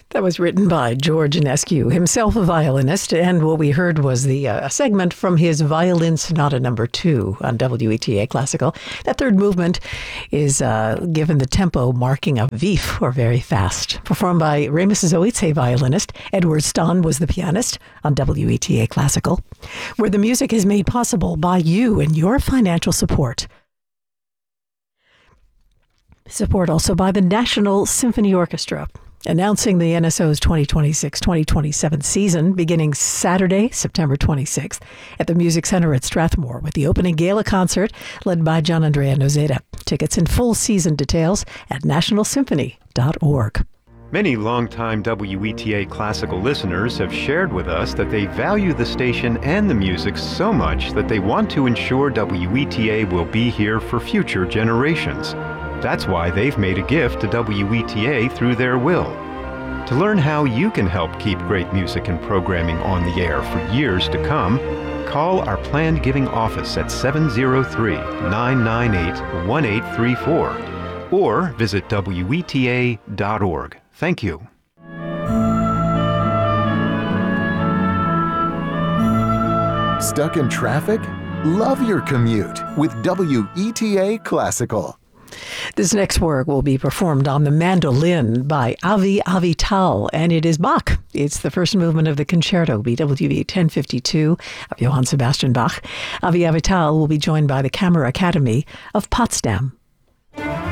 That was written by George Enescu, himself a violinist, and what we heard was a segment from his Violin Sonata No. 2 on WETA Classical. That third movement is given the tempo marking of vif, or very fast, performed by Remus Zoitzé, violinist. Edward Stahn was the pianist on WETA Classical, where the music is made possible by you and your financial support. Support also by the National Symphony Orchestra, announcing the NSO's 2026-2027 season beginning Saturday, September 26th at the Music Center at Strathmore with the opening gala concert led by Gianandrea Nozeda. Tickets and full season details at nationalsymphony.org. Many longtime WETA Classical listeners have shared with us that they value the station and the music so much that they want to ensure WETA will be here for future generations. That's why they've made a gift to WETA through their will. To learn how you can help keep great music and programming on the air for years to come, call our planned giving office at 703-998-1834 or visit WETA.org. Thank you. Stuck in traffic? Love your commute with WETA Classical. This next work will be performed on the mandolin by Avi Avital, and it is Bach. It's the first movement of the Concerto, BWV 1052 of Johann Sebastian Bach. Avi Avital will be joined by the Kammer Academy of Potsdam.